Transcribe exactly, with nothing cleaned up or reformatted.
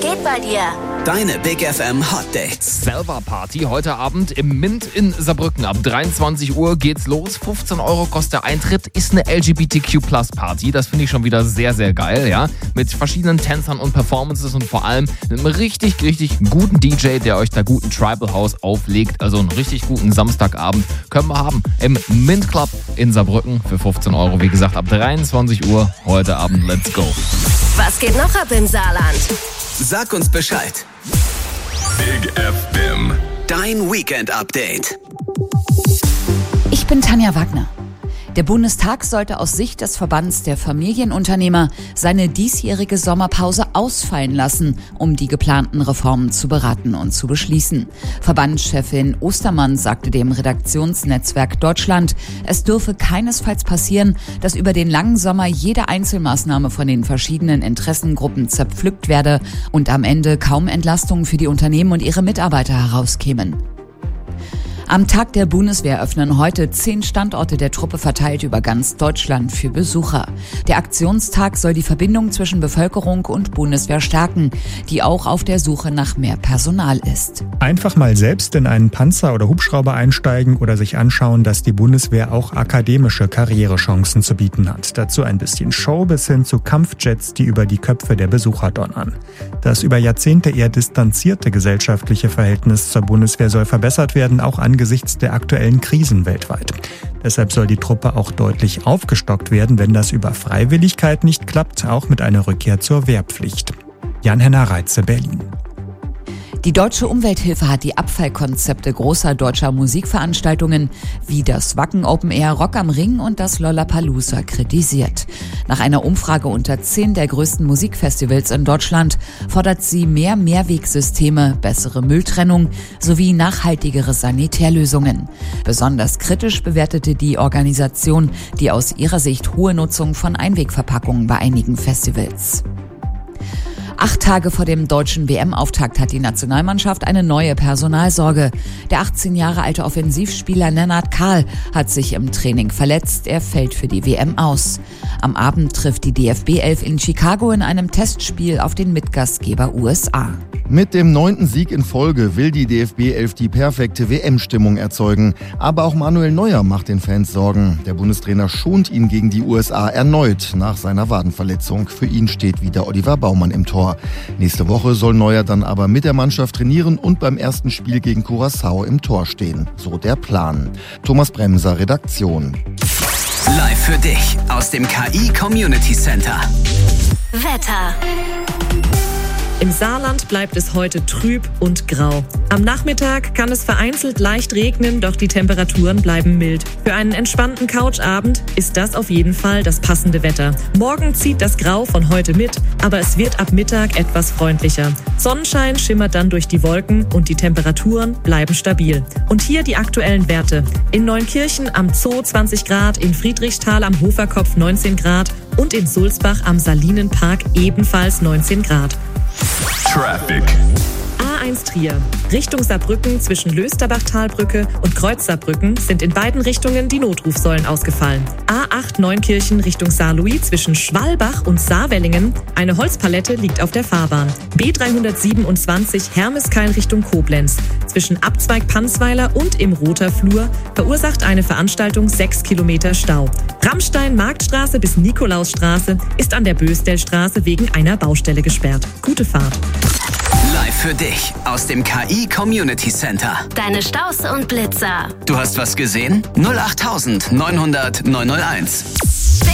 geht bei dir? Deine Big F M Hot Dates. Selva Party heute Abend im Mint in Saarbrücken. Ab dreiundzwanzig Uhr geht's los. fünfzehn Euro kostet der Eintritt. Ist eine L G B T Q Plus Party. Das finde ich schon wieder sehr, sehr geil, ja. Mit verschiedenen Tänzern und Performances und vor allem einem richtig, richtig guten D J, der euch da guten Tribal House auflegt. Also einen richtig guten Samstagabend können wir haben im Mint Club in Saarbrücken für fünfzehn Euro. Wie gesagt, ab dreiundzwanzig Uhr heute Abend. Let's go. Was geht noch ab im Saarland? Sag uns Bescheid. Big F M. Dein Weekend-Update. Ich bin Tanja Wagner. Der Bundestag sollte aus Sicht des Verbands der Familienunternehmer seine diesjährige Sommerpause ausfallen lassen, um die geplanten Reformen zu beraten und zu beschließen. Verbandschefin Ostermann sagte dem Redaktionsnetzwerk Deutschland, es dürfe keinesfalls passieren, dass über den langen Sommer jede Einzelmaßnahme von den verschiedenen Interessengruppen zerpflückt werde und am Ende kaum Entlastungen für die Unternehmen und ihre Mitarbeiter herauskämen. Am Tag der Bundeswehr öffnen heute zehn Standorte der Truppe verteilt über ganz Deutschland für Besucher. Der Aktionstag soll die Verbindung zwischen Bevölkerung und Bundeswehr stärken, die auch auf der Suche nach mehr Personal ist. Einfach mal selbst in einen Panzer oder Hubschrauber einsteigen oder sich anschauen, dass die Bundeswehr auch akademische Karrierechancen zu bieten hat. Dazu ein bisschen Show bis hin zu Kampfjets, die über die Köpfe der Besucher donnern. Das über Jahrzehnte eher distanzierte gesellschaftliche Verhältnis zur Bundeswehr soll verbessert werden, auch angesichts der aktuellen Krisen weltweit. Deshalb soll die Truppe auch deutlich aufgestockt werden, wenn das über Freiwilligkeit nicht klappt, auch mit einer Rückkehr zur Wehrpflicht. Jan-Henner Reitze, Berlin. Die Deutsche Umwelthilfe hat die Abfallkonzepte großer deutscher Musikveranstaltungen wie das Wacken Open Air, Rock am Ring und das Lollapalooza kritisiert. Nach einer Umfrage unter zehn der größten Musikfestivals in Deutschland fordert sie mehr Mehrwegsysteme, bessere Mülltrennung sowie nachhaltigere Sanitärlösungen. Besonders kritisch bewertete die Organisation die aus ihrer Sicht hohe Nutzung von Einwegverpackungen bei einigen Festivals. Acht Tage vor dem deutschen W M-Auftakt hat die Nationalmannschaft eine neue Personalsorge. Der achtzehn Jahre alte Offensivspieler Lennart Kahl hat sich im Training verletzt. Er fällt für die W M aus. Am Abend trifft die D F B elf in Chicago in einem Testspiel auf den Mitgastgeber U S A. Mit dem neunten Sieg in Folge will die D F B elf die perfekte W M-Stimmung erzeugen. Aber auch Manuel Neuer macht den Fans Sorgen. Der Bundestrainer schont ihn gegen die U S A erneut nach seiner Wadenverletzung. Für ihn steht wieder Oliver Baumann im Tor. Nächste Woche soll Neuer dann aber mit der Mannschaft trainieren und beim ersten Spiel gegen Curaçao im Tor stehen. So der Plan. Thomas Bremser, Redaktion. Live für dich aus dem K I Community Center. Wetter. Im Saarland bleibt es heute trüb und grau. Am Nachmittag kann es vereinzelt leicht regnen, doch die Temperaturen bleiben mild. Für einen entspannten Couchabend ist das auf jeden Fall das passende Wetter. Morgen zieht das Grau von heute mit, aber es wird ab Mittag etwas freundlicher. Sonnenschein schimmert dann durch die Wolken und die Temperaturen bleiben stabil. Und hier die aktuellen Werte. In Neunkirchen am Zoo zwanzig Grad, in Friedrichsthal am Hoferkopf neunzehn Grad und in Sulzbach am Salinenpark ebenfalls neunzehn Grad. Traffic. A eins Trier. Richtung Saarbrücken zwischen Lösterbach-Talbrücke und Kreuz-Saarbrücken sind in beiden Richtungen die Notrufsäulen ausgefallen. A acht Neunkirchen Richtung Saarlouis zwischen Schwalbach und Saarwellingen. Eine Holzpalette liegt auf der Fahrbahn. B dreihundertsiebenundzwanzig Hermeskeil Richtung Koblenz. Zwischen Abzweig Pansweiler und im Roter Flur verursacht eine Veranstaltung sechs Kilometer Stau. Rammstein-Marktstraße bis Nikolausstraße ist an der Bösdelstraße wegen einer Baustelle gesperrt. Gute Fahrt. Live für dich aus dem K I Community Center. Deine Staus und Blitzer. Du hast was gesehen? null acht neunhundert neunhunderteins.